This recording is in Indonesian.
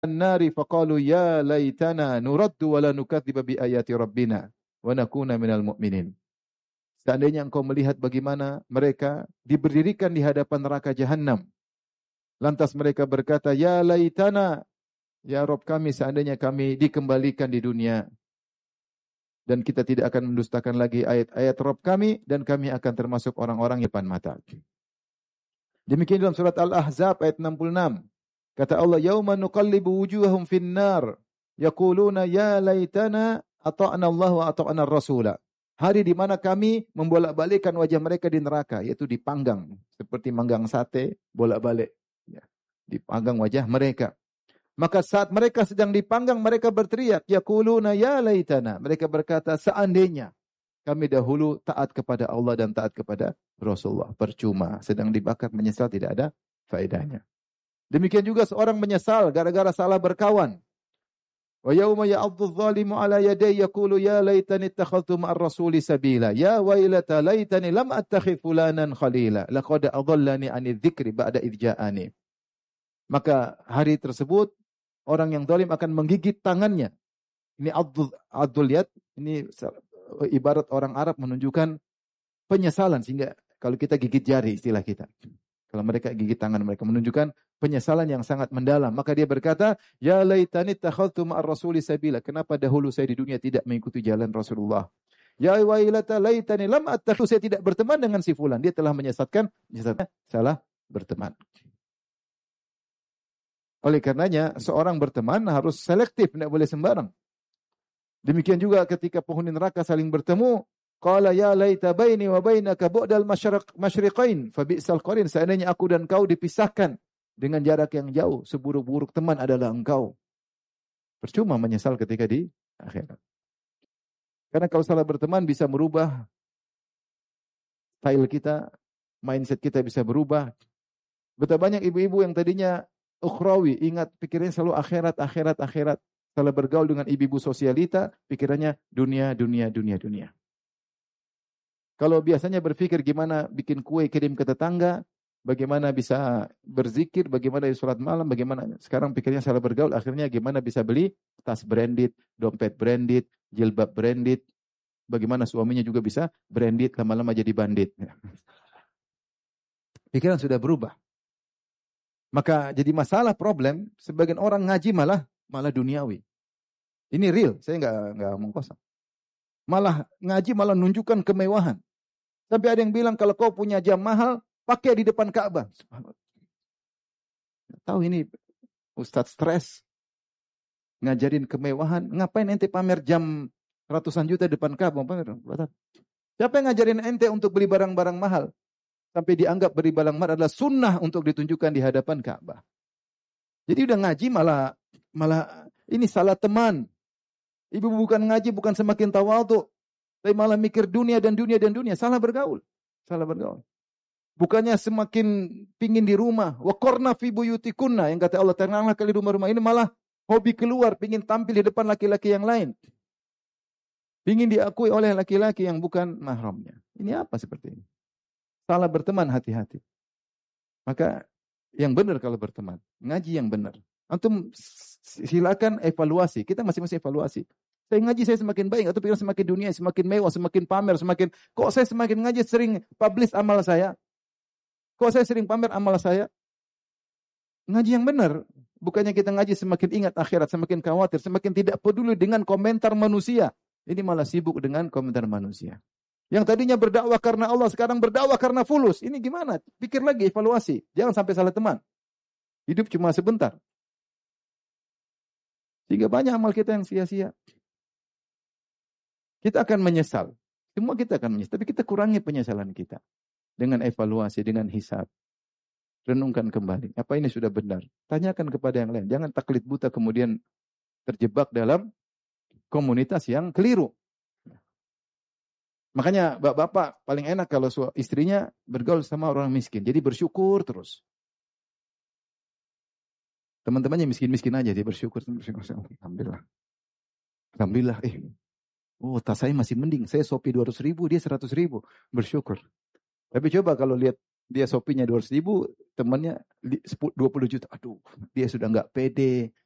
an-nari faqalu ya laitana nuraddu wa la nukadziba bi ayati rabbina wa nakuna minal mu'minin. Seandainya engkau melihat bagaimana mereka diberdirikan di hadapan neraka jahanam. Lantas mereka berkata, ya laitana, ya Rabb kami, seandainya kami dikembalikan di dunia. Dan kita tidak akan mendustakan lagi ayat-ayat Rabb kami, dan kami akan termasuk orang-orang yang depan mata. Demikian dalam surat Al-Ahzab ayat 66. Kata Allah, yauma nuqallibu wujuhahum finnar, yaquluna ya laitana ata'na Allah wa ata'na ar-rasula. Hari di mana kami membolak-balikkan wajah mereka di neraka, yaitu dipanggang seperti manggang sate, bolak-balik, ya, dipanggang wajah mereka. Maka saat mereka sedang dipanggang, mereka berteriak, yaquluna ya laitana. Mereka berkata, seandainya kami dahulu taat kepada Allah dan taat kepada Rasulullah. Percuma, sedang dibakar menyesal tidak ada faedahnya. Demikian juga seorang menyesal gara-gara salah berkawan. Wa yauma ya'addu adh-dhalimu 'ala yadayhi yaqulu ya laitani ittakhadhtu ma'ar rasuli sabila ya wailata laitani lam attakhidh fulanan khalila laqad adallani 'ani dzikri ba'da idh ja'ani. Maka hari tersebut orang yang zalim akan menggigit tangannya. Ini adul yad, ini ibarat orang Arab menunjukkan penyesalan, sehingga kalau kita gigit jari istilah kita. Kalau mereka gigit tangan mereka menunjukkan penyesalan yang sangat mendalam. Maka dia berkata, ya laitani takhadtu ma'ar rasuli sabila. Kenapa dahulu saya di dunia tidak mengikuti jalan Rasulullah? Ya wailata laitani lam attakhidhu, saya tidak berteman dengan si fulan. Dia telah menyesatkan salah berteman. Oleh karenanya seorang berteman harus selektif, tidak boleh sembarang. Demikian juga ketika penghuni neraka saling bertemu, qala ya laita baini wa bainaka bu'dal masyriqain fa bi'sal qarin. Seandainya aku dan kau dipisahkan dengan jarak yang jauh, seburuk-buruk teman adalah engkau. Percuma menyesal ketika di akhirat. Karena kalau salah berteman bisa merubah style kita, mindset kita bisa berubah. Betapa banyak ibu-ibu yang tadinya ukhrawi, ingat pikirannya selalu akhirat. Kalau bergaul dengan ibu-ibu sosialita, pikirannya dunia. Kalau biasanya berpikir gimana bikin kue kirim ke tetangga, bagaimana bisa berzikir, bagaimana sholat malam, bagaimana sekarang pikirnya salah bergaul, akhirnya gimana bisa beli tas branded, dompet branded, jilbab branded, bagaimana suaminya juga bisa branded, lama-lama jadi bandit. Pikiran sudah berubah. Maka jadi masalah problem, sebagian orang ngaji malah duniawi. Ini real, saya nggak omong kosong. Malah ngaji malah nunjukkan kemewahan. Tapi ada yang bilang kalau kau punya jam mahal, pakai di depan Ka'bah. Tahu ini Ustadz stres ngajarin kemewahan, ngapain ente pamer jam ratusan juta di depan Ka'bah? Siapa yang ngajarin ente untuk beli barang-barang mahal? Sampai dianggap beli barang mahal adalah sunnah untuk ditunjukkan di hadapan Ka'bah. Jadi udah ngaji malah ini salah teman. Ibu bukan ngaji, bukan semakin tawadhu, tapi malah mikir dunia dan dunia, salah bergaul. Bukannya semakin pingin di rumah, wa qarna fi buyutikunna, yang kata Allah, tenanglah kali rumah-rumah ini, malah hobi keluar, pingin tampil di depan laki-laki yang lain. Pingin diakui oleh laki-laki yang bukan mahramnya. Ini apa seperti ini? Salah berteman, hati-hati. Maka yang benar kalau berteman, ngaji yang benar. Antum silakan evaluasi, kita masing-masing evaluasi. Saya ngaji saya semakin baik atau pikiran semakin dunia, semakin mewah, semakin pamer, kok saya semakin ngaji sering publish amal saya? Kok saya sering pamer amal saya? Ngaji yang benar, bukannya kita ngaji semakin ingat akhirat, semakin khawatir, semakin tidak peduli dengan komentar manusia. Ini malah sibuk dengan komentar manusia. Yang tadinya berdakwah karena Allah, sekarang berdakwah karena fulus. Ini gimana? Pikir lagi, evaluasi. Jangan sampai salah teman. Hidup cuma sebentar. Sehingga banyak amal kita yang sia-sia. Kita akan menyesal. Semua kita akan menyesal. Tapi kita kurangi penyesalan kita. Dengan evaluasi, dengan hisab. Renungkan kembali. Apa ini sudah benar? Tanyakan kepada yang lain. Jangan taklid buta kemudian terjebak dalam komunitas yang keliru. Makanya bapak-bapak paling enak kalau istrinya bergaul sama orang miskin. Jadi bersyukur terus. Teman-temannya miskin-miskin aja, dia bersyukur. Alhamdulillah. Tas saya masih mending. Saya Shopee 200.000, dia 100.000. Bersyukur. Tapi coba kalau lihat dia Shopee-nya 200.000, temannya 20 juta. Aduh, dia sudah nggak pede.